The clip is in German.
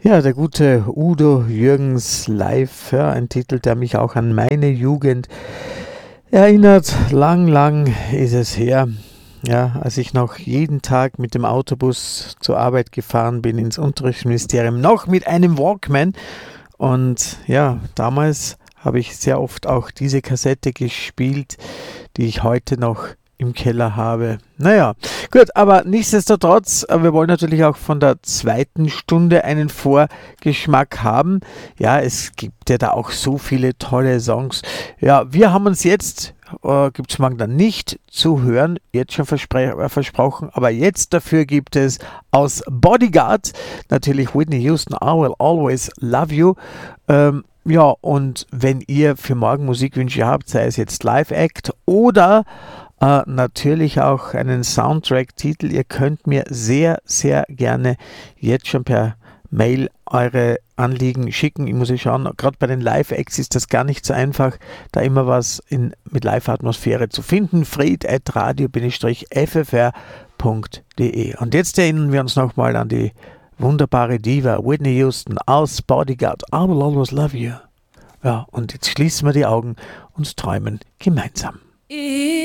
Ja, der gute Udo Jürgens live, ja, ein Titel, der mich auch an meine Jugend erinnert. Lang, lang ist es her, ja, als ich noch jeden Tag mit dem Autobus zur Arbeit gefahren bin, ins Unterrichtsministerium, noch mit einem Walkman. Und ja, damals habe ich sehr oft auch diese Kassette gespielt, die ich heute noch im Keller habe. Naja, gut, aber nichtsdestotrotz, wir wollen natürlich auch von der zweiten Stunde einen Vorgeschmack haben. Ja, es gibt ja da auch so viele tolle Songs. Ja, wir haben uns jetzt, gibt es morgen dann nicht zu hören, jetzt schon versprochen, aber jetzt dafür gibt es aus Bodyguard natürlich Whitney Houston, I Will Always Love You. Ja, und wenn ihr für morgen Musikwünsche habt, sei es jetzt Live-Act oder natürlich auch einen Soundtrack-Titel. Ihr könnt mir sehr, sehr gerne jetzt schon per Mail eure Anliegen schicken. Ich muss ja schauen, gerade bei den Live-Acts ist das gar nicht so einfach, da immer was mit Live-Atmosphäre zu finden. fried@radio-ffr.de. Und jetzt erinnern wir uns nochmal an die wunderbare Diva Whitney Houston aus Bodyguard. I Will Always Love You. Ja, und jetzt schließen wir die Augen und träumen gemeinsam.